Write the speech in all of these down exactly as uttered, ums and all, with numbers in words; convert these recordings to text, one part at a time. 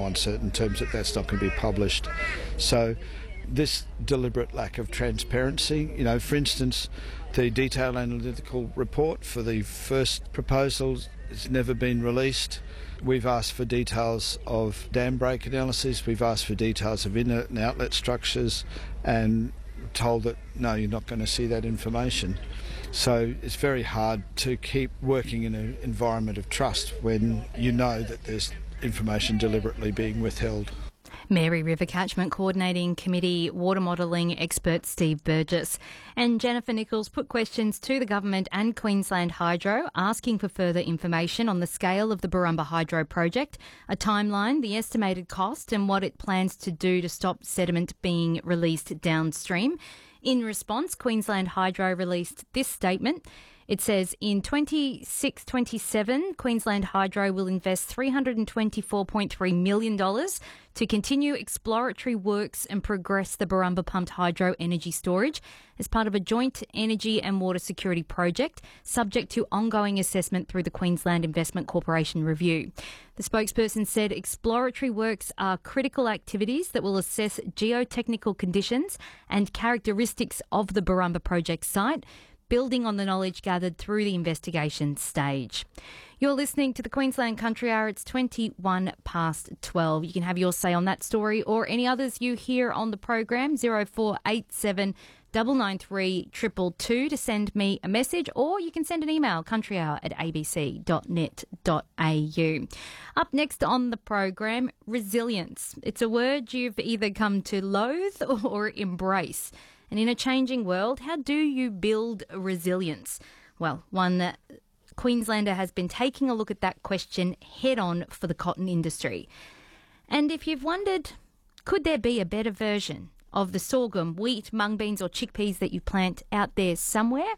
on certain terms that that's not going to be published. So this deliberate lack of transparency, you know, for instance, the detailed analytical report for the first proposal has never been released. We've asked for details of dam break analysis, we've asked for details of inlet and outlet structures, and told that no, you're not going to see that information. So it's very hard to keep working in an environment of trust when you know that there's information deliberately being withheld. Mary River Catchment Coordinating Committee water modelling expert Steve Burgess. And Jennifer Nichols put questions to the government and Queensland Hydro asking for further information on the scale of the Borumba Hydro project, a timeline, the estimated cost and what it plans to do to stop sediment being released downstream. In response, Queensland Hydro released this statement. It says in twenty-six twenty-seven, Queensland Hydro will invest three hundred twenty-four point three million dollars to continue exploratory works and progress the Borumba Pumped Hydro energy storage as part of a joint energy and water security project, subject to ongoing assessment through the Queensland Investment Corporation review. The spokesperson said exploratory works are critical activities that will assess geotechnical conditions and characteristics of the Borumba project site, building on the knowledge gathered through the investigation stage. You're listening to the Queensland Country Hour. It's twenty-one past twelve. You can have your say on that story or any others you hear on the program, zero four eight seven nine nine three two two two to send me a message, or you can send an email, countryhour at a b c dot net dot a u. Up next on the program, resilience. It's a word you've either come to loathe or embrace. And in a changing world, how do you build resilience? Well, one Queenslander has been taking a look at that question head on for the cotton industry. And if you've wondered, could there be a better version of the sorghum, wheat, mung beans or chickpeas that you plant out there somewhere?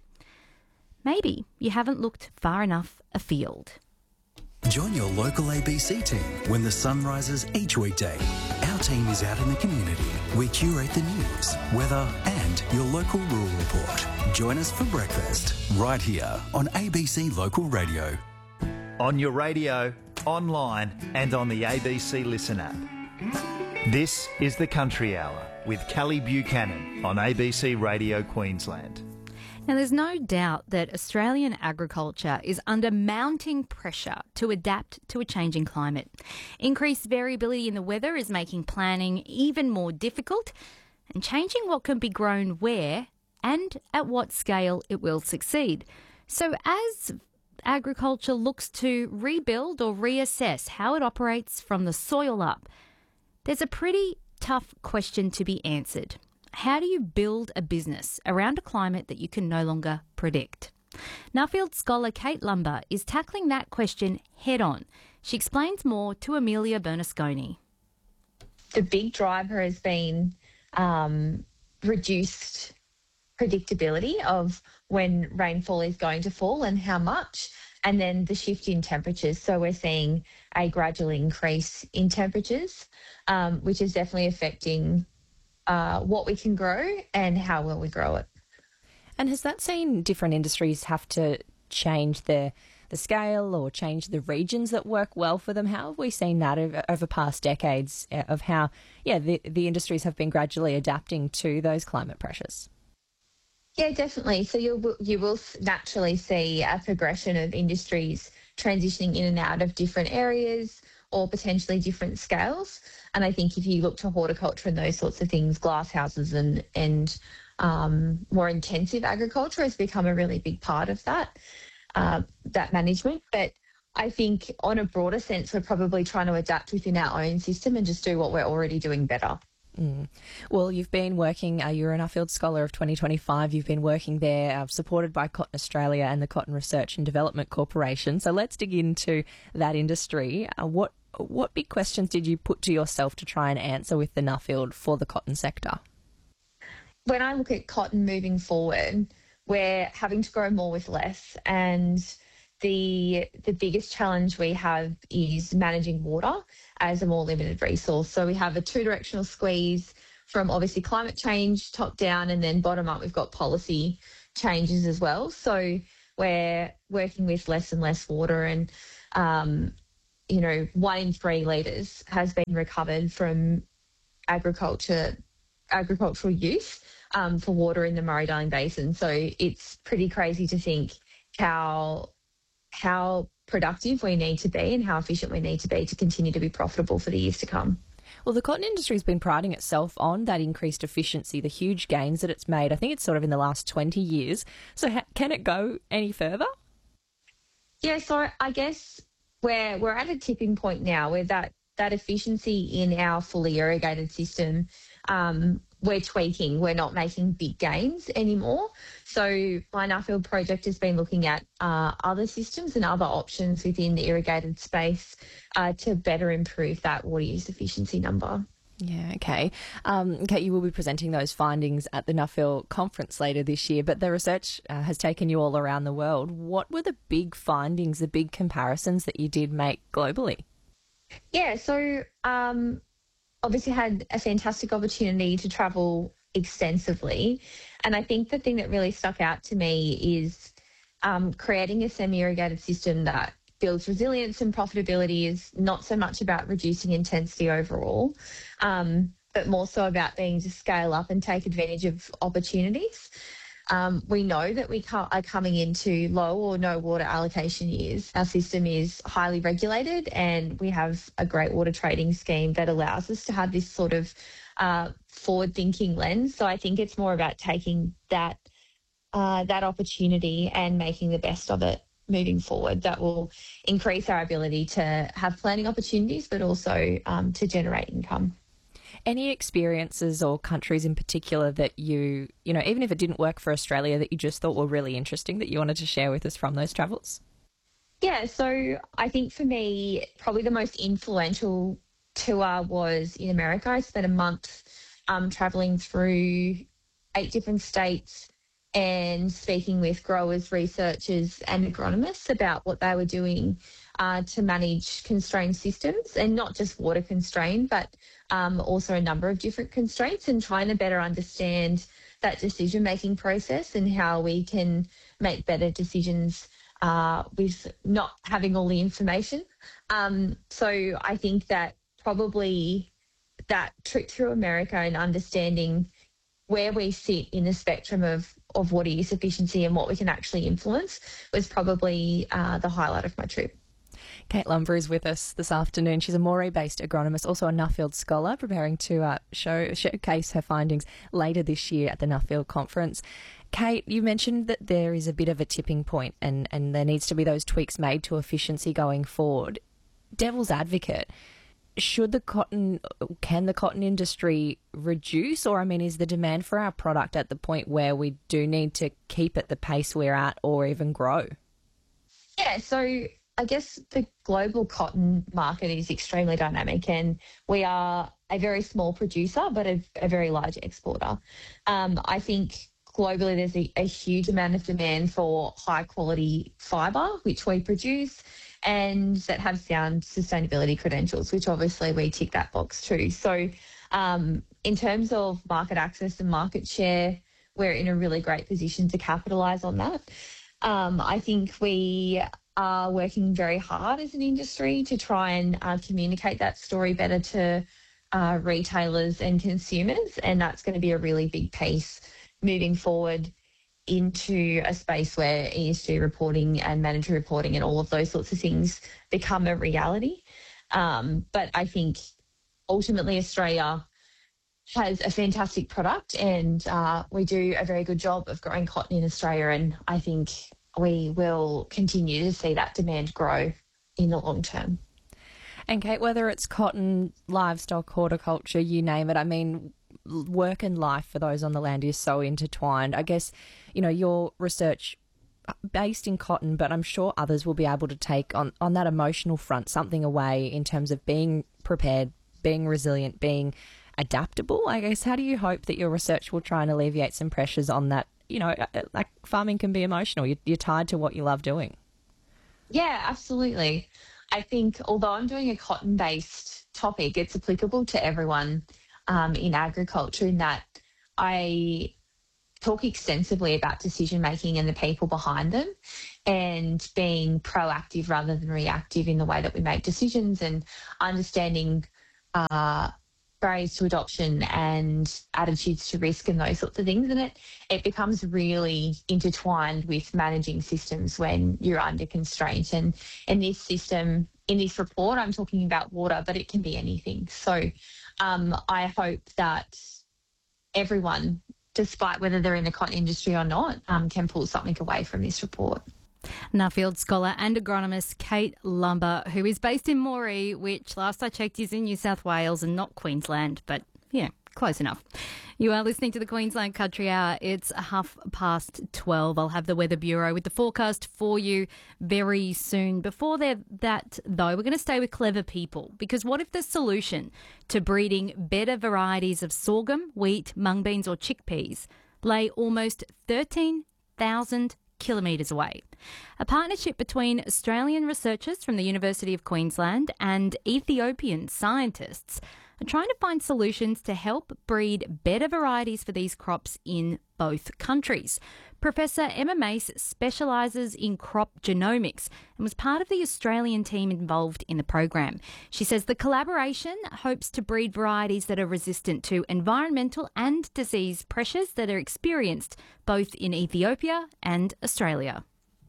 Maybe you haven't looked far enough afield. Join your local A B C team when the sun rises each weekday. Our team is out in the community. We curate the news, weather and your local rural report. Join us for breakfast right here on A B C Local Radio. On your radio, online and on the A B C Listen app. This is the Country Hour with Kelly Buchanan on A B C Radio Queensland. Now, there's no doubt that Australian agriculture is under mounting pressure to adapt to a changing climate. Increased variability in the weather is making planning even more difficult and changing what can be grown where and at what scale it will succeed. So as agriculture looks to rebuild or reassess how it operates from the soil up, there's a pretty tough question to be answered. How do you build a business around a climate that you can no longer predict? Nuffield scholar Kate Lumber is tackling that question head on. She explains more to Amelia Bernasconi. The big driver has been um, reduced predictability of when rainfall is going to fall and how much, and then the shift in temperatures. So we're seeing a gradual increase in temperatures, um, which is definitely affecting Uh, what we can grow and how well we grow it. And has that seen different industries have to change their the scale or change the regions that work well for them? How have we seen that over, over past decades of how, yeah, the, the industries have been gradually adapting to those climate pressures? Yeah, definitely. So you you will naturally see a progression of industries transitioning in and out of different areas or potentially different scales. And I think if you look to horticulture and those sorts of things, glasshouses and, and um, more intensive agriculture has become a really big part of that, uh, that management. But I think on a broader sense, we're probably trying to adapt within our own system and just do what we're already doing better. Mm. Well, you've been working, uh, you're an Nuffield Scholar of twenty twenty-five, you've been working there uh, supported by Cotton Australia and the Cotton Research and Development Corporation. So let's dig into that industry. Uh, what what big questions did you put to yourself to try and answer with the Nuffield for the cotton sector? When I look at cotton moving forward, we're having to grow more with less, and the the biggest challenge we have is managing water as a more limited resource. So we have a two-directional squeeze from obviously climate change, top down, and then bottom up we've got policy changes as well. So we're working with less and less water, and um, you know, one in three litres has been recovered from agriculture, agricultural use um, for water in the Murray-Darling Basin. So it's pretty crazy to think how how productive we need to be and how efficient we need to be to continue to be profitable for the years to come. Well, the cotton industry has been priding itself on that increased efficiency, the huge gains that it's made. I think it's sort of in the last twenty years. So ha- can it go any further? Yeah, so I guess we're, we're at a tipping point now where that, that efficiency in our fully irrigated system, um, we're tweaking. We're not making big gains anymore. So my Nuffield project has been looking at uh, other systems and other options within the irrigated space uh, to better improve that water use efficiency number. Yeah, okay. Um, okay, you will be presenting those findings at the Nuffield conference later this year, but the research uh, has taken you all around the world. What were the big findings, the big comparisons that you did make globally? Yeah, so um, obviously had a fantastic opportunity to travel extensively. And I think the thing that really stuck out to me is um, creating a semi-irrigated system that builds resilience and profitability is not so much about reducing intensity overall, um, but more so about being able to scale up and take advantage of opportunities. Um, we know that we are coming into low or no water allocation years. Our system is highly regulated and we have a great water trading scheme that allows us to have this sort of uh, forward-thinking lens. So I think it's more about taking that uh, that opportunity and making the best of it moving forward. That will increase our ability to have planning opportunities, but also um, to generate income. Any experiences or countries in particular that you, you know, even if it didn't work for Australia, that you just thought were really interesting that you wanted to share with us from those travels? Yeah, so I think for me, probably the most influential tour was in America. I spent a month um, travelling through eight different states and speaking with growers, researchers and agronomists about what they were doing uh, to manage constrained systems, and not just water constrained, but um, also a number of different constraints, and trying to better understand that decision-making process and how we can make better decisions uh, with not having all the information. Um, so I think that probably that trip through America and understanding where we sit in the spectrum of, of water use efficiency and what we can actually influence was probably uh, the highlight of my trip. Kate Lumber is with us this afternoon. She's a Moree-based agronomist, also a Nuffield scholar, preparing to uh, show showcase her findings later this year at the Nuffield conference. Kate, you mentioned that there is a bit of a tipping point and, and there needs to be those tweaks made to efficiency going forward. Devil's advocate, should the cotton, can the cotton industry reduce, or I mean, is the demand for our product at the point where we do need to keep at the pace we're at or even grow? Yeah, so I guess the global cotton market is extremely dynamic, and we are a very small producer but a, a very large exporter. Um, I think globally there's a, a huge amount of demand for high quality fibre, which we produce, and that have sound sustainability credentials, which obviously we tick that box too. So um, in terms of market access and market share, we're in a really great position to capitalise on that. Um, I think we are working very hard as an industry to try and uh, communicate that story better to uh, retailers and consumers, and that's going to be a really big piece moving forward into a space where E S G reporting and mandatory reporting and all of those sorts of things become a reality. Um, but I think ultimately Australia has a fantastic product, and uh, we do a very good job of growing cotton in Australia, and I think we will continue to see that demand grow in the long term. And Kate, whether it's cotton, livestock, horticulture, you name it, I mean, work and life for those on the land is so intertwined. I guess, you know, your research based in cotton, but I'm sure others will be able to take on, on that emotional front something away in terms of being prepared, being resilient, being adaptable. I guess, how do you hope that your research will try and alleviate some pressures on that? You know, like farming can be emotional. You're, you're tied to what you love doing. Yeah, absolutely. I think although I'm doing a cotton-based topic, it's applicable to everyone um, in agriculture, in that I talk extensively about decision-making and the people behind them. and being proactive rather than reactive in the way that we make decisions, and understanding uh, barriers to adoption and attitudes to risk and those sorts of things. And it, it becomes really intertwined with managing systems when you're under constraint. And in this system, in this report, I'm talking about water, but it can be anything. So um, I hope that everyone, despite whether they're in the cotton industry or not, um, can pull something away from this report. Nuffield scholar and agronomist Kate Lumber, who is based in Moree, which last I checked is in New South Wales and not Queensland, but yeah, close enough. You are listening to the Queensland Country Hour. It's half past twelve. I'll have the Weather Bureau with the forecast for you very soon. Before that, though, we're going to stay with clever people, because what if the solution to breeding better varieties of sorghum, wheat, mung beans or chickpeas lay almost thirteen thousand kilometres away? A partnership between Australian researchers from the University of Queensland and Ethiopian scientists are trying to find solutions to help breed better varieties for these crops in both countries. Professor Emma Mace specialises in crop genomics and was part of the Australian team involved in the program. She says the collaboration hopes to breed varieties that are resistant to environmental and disease pressures that are experienced both in Ethiopia and Australia.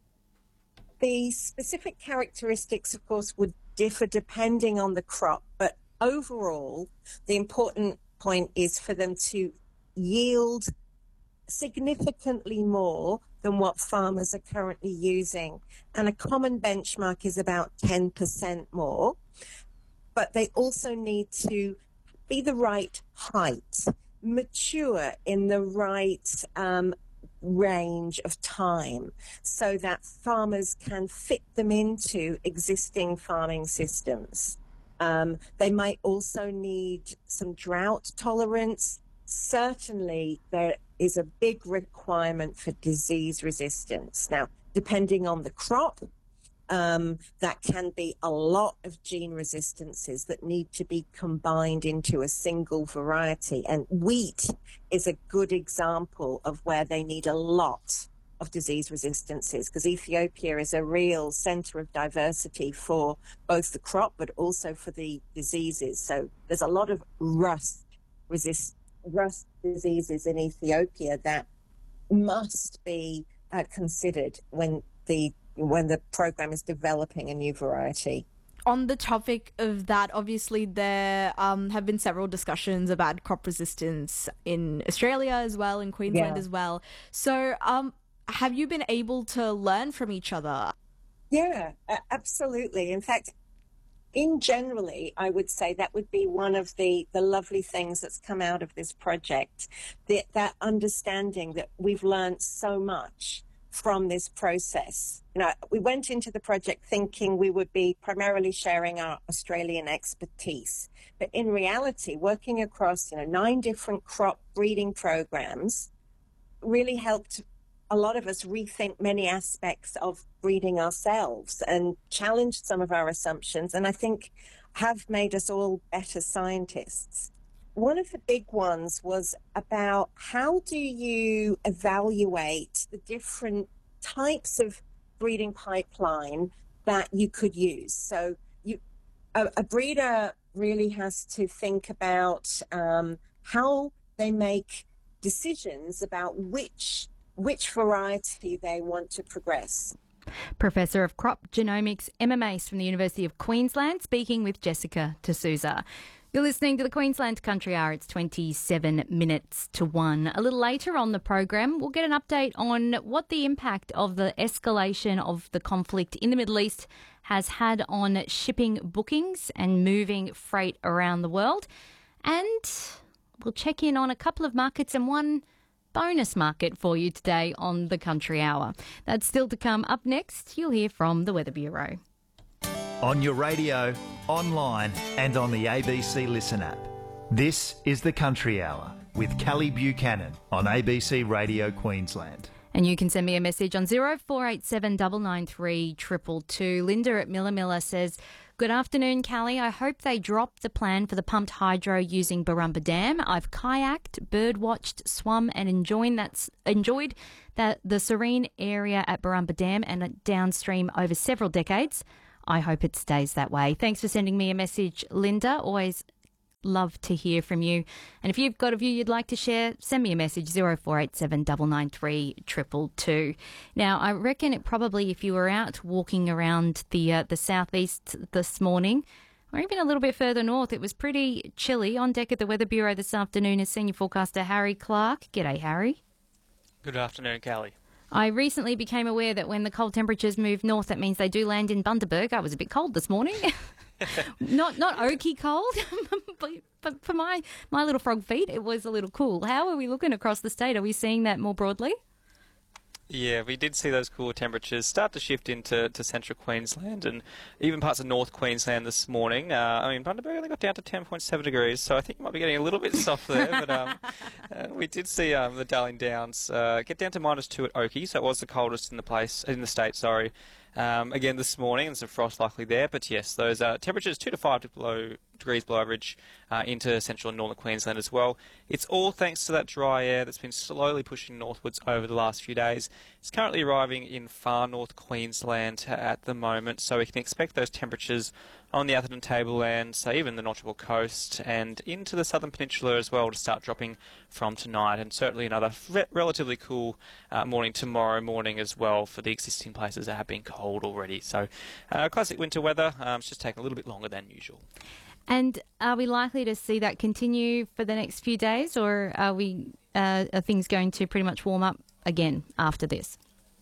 The specific characteristics, of course, would differ depending on the crop, but overall, the important point is for them to yield significantly more than what farmers are currently using. And a common benchmark is about ten percent more. But they also need to be the right height, mature in the right um, range of time, so that farmers can fit them into existing farming systems. Um, they might also need some drought tolerance. Certainly, there is a big requirement for disease resistance. Now, depending on the crop, um, that can be a lot of gene resistances that need to be combined into a single variety. And wheat is a good example of where they need a lot of disease resistances, because Ethiopia is a real centre of diversity for both the crop but also for the diseases. So there's a lot of rust resist rust diseases in Ethiopia that must be uh, considered when the when the program is developing a new variety. On the topic of that, obviously there um, have been several discussions about crop resistance in Australia as well, in Queensland yeah. as well. So um, have you been able to learn from each other? Yeah, absolutely. In fact, in generally, I would say that would be one of the, the lovely things that's come out of this project, the, that understanding that we've learned so much from this process. You know, we went into the project thinking we would be primarily sharing our Australian expertise, but in reality, working across, you know, nine different crop breeding programs really helped a lot of us rethink many aspects of breeding ourselves and challenged some of our assumptions, and I think have made us all better scientists. One of the big ones was about how do you evaluate the different types of breeding pipeline that you could use. So you, a, a breeder really has to think about um, how they make decisions about which which variety they want to progress. Professor of Crop Genomics Emma Mace from the University of Queensland speaking with Jessica D'Souza. You're listening to the Queensland Country Hour. It's twenty-seven minutes to one. A little later on the program, we'll get an update on what the impact of the escalation of the conflict in the Middle East has had on shipping bookings and moving freight around the world. And we'll check in on a couple of markets and one bonus market for you today on the Country Hour. That's still to come. Up next, you'll hear from the Weather Bureau. On your radio, online and on the A B C Listen app. This is the Country Hour with Callie Buchanan on A B C Radio Queensland. And you can send me a message on zero four eight seven nine nine three two two two. Linda at Miller Miller says, Good afternoon, Callie. I hope they drop the plan for the pumped hydro using Barumba Dam. I've kayaked, birdwatched, swum and enjoyed that, enjoyed that the serene area at Barumba Dam and downstream over several decades. I hope it stays that way. Thanks for sending me a message, Linda. Always love to hear from you. And if you've got a view you'd like to share, send me a message, zero four eight seven nine nine three two two two. Now, I reckon it probably, if you were out walking around the uh, the southeast this morning, or even a little bit further north, it was pretty chilly. On deck at the Weather Bureau this afternoon is senior forecaster Harry Clark. G'day, Harry. Good afternoon, Callie. I recently became aware that when the cold temperatures move north, that means they do land in Bundaberg. I was a bit cold this morning. not not oaky cold, but, but for my, my little frog feet, it was a little cool. How are we looking across the state? Are we seeing that more broadly? Yeah, we did see those cooler temperatures start to shift into to central Queensland and even parts of North Queensland this morning. Uh, I mean, Bundaberg only got down to ten point seven degrees, so I think it might be getting a little bit soft there. But um, uh, we did see um, the Darling Downs uh, get down to minus two at Oakey, so it was the coldest in the place in the state. Sorry. Um, again this morning, and some frost likely there. But yes, those uh, temperatures two to five below degrees below average uh, into central and northern Queensland as well. It's all thanks to that dry air that's been slowly pushing northwards over the last few days. It's currently arriving in far north Queensland at the moment, so we can expect those temperatures on the Atherton Tablelands, so even the Nottawal Coast, and into the Southern Peninsula as well to start dropping from tonight, and certainly another re- relatively cool uh, morning tomorrow morning as well for the existing places that have been cold already. So uh, classic winter weather, um, it's just taking a little bit longer than usual. And are we likely to see that continue for the next few days, or are we uh, are things going to pretty much warm up again after this?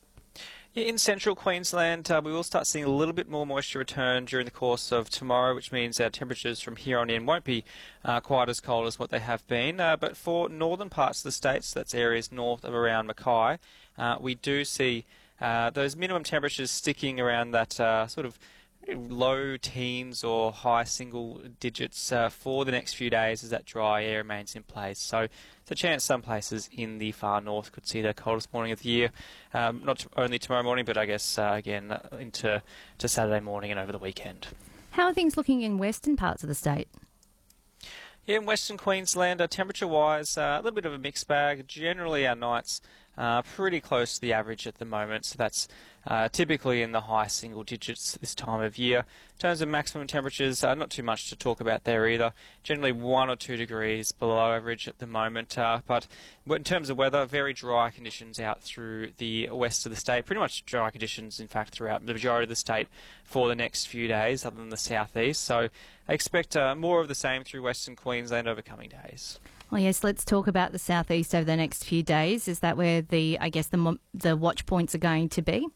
In central Queensland, uh, we will start seeing a little bit more moisture return during the course of tomorrow, which means our temperatures from here on in won't be uh, quite as cold as what they have been. Uh, but for northern parts of the state, so that's areas north of around Mackay, uh, we do see uh, those minimum temperatures sticking around that uh, sort of low teens or high single digits uh, for the next few days as that dry air remains in place. So there's a chance some places in the far north could see the coldest morning of the year, um, not only tomorrow morning, but I guess uh, again uh, into to Saturday morning and over the weekend. How are things looking in western parts of the state? Yeah, in Western Queensland, uh, temperature-wise, uh, a little bit of a mixed bag. Generally, our nights are pretty close to the average at the moment, so that's uh, typically in the high single digits this time of year. In terms of maximum temperatures, uh, not too much to talk about there either. Generally one or two degrees below average at the moment, uh, but in terms of weather, very dry conditions out through the west of the state. Pretty much dry conditions, in fact, throughout the majority of the state for the next few days, other than the southeast. So I expect uh, more of the same through Western Queensland over coming days. Well, yes, let's talk about the southeast over the next few days. Is that where the, I guess, the the watch points are going to be?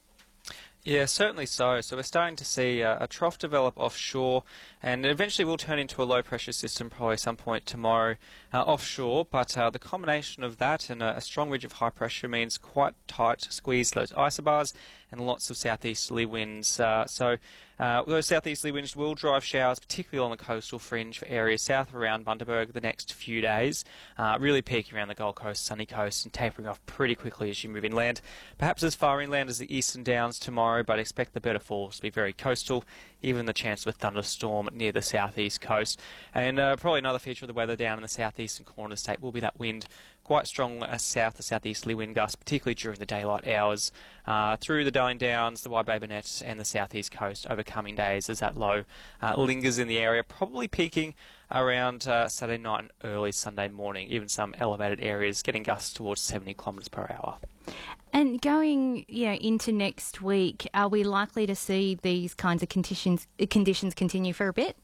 Yeah, certainly so. So we're starting to see uh, a trough develop offshore, and eventually will turn into a low-pressure system probably some point tomorrow uh, offshore. But uh, the combination of that and a, a strong ridge of high pressure means quite tight squeeze those isobars and lots of southeasterly winds. Uh, so uh, those southeasterly winds will drive showers, particularly on the coastal fringe for areas south around Bundaberg the next few days, uh, really peaking around the Gold Coast, Sunny Coast, and tapering off pretty quickly as you move inland. Perhaps as far inland as the Eastern Downs tomorrow, but expect the better falls to be very coastal, even the chance of a thunderstorm near the southeast coast. And uh, probably another feature of the weather down in the southeastern corner of the state will be that wind, quite strong uh, south to southeasterly wind gusts, particularly during the daylight hours, uh, through the Darling Downs, the Wide Bay Burnett and the southeast coast over coming days as that low uh, lingers in the area, probably peaking around uh, Saturday night and early Sunday morning, even some elevated areas getting gusts towards seventy kilometres per hour. And going yeah, into next week, are we likely to see these kinds of conditions conditions continue for a bit?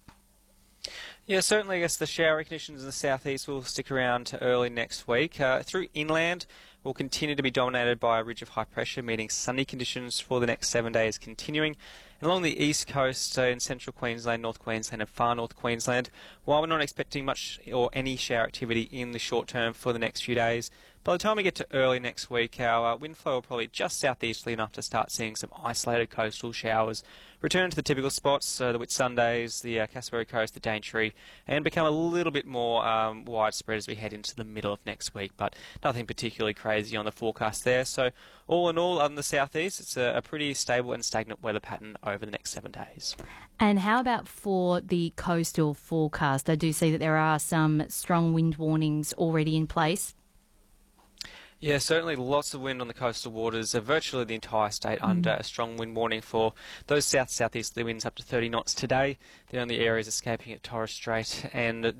Yeah, certainly I guess the showery conditions in the southeast will stick around to early next week. Uh, through inland, will continue to be dominated by a ridge of high pressure, meaning sunny conditions for the next seven days continuing. And along the east coast uh, in central Queensland, North Queensland and far north Queensland, while we're not expecting much or any shower activity in the short term for the next few days, By the time we get to early next week, our uh, wind flow will probably just southeasterly enough to start seeing some isolated coastal showers return to the typical spots, so the Whitsundays, the uh, Cassowary Coast, the Daintree, and become a little bit more um, widespread as we head into the middle of next week, but nothing particularly crazy on the forecast there. So all in all, on the southeast, it's a, a pretty stable and stagnant weather pattern over the next seven days. And how about for the coastal forecast? I do see that there are some strong wind warnings already in place. Yeah, certainly lots of wind on the coastal waters, uh, virtually the entire state mm. under a strong wind warning for those south-southeasterly winds up to thirty knots today. The only areas escaping at Torres Strait and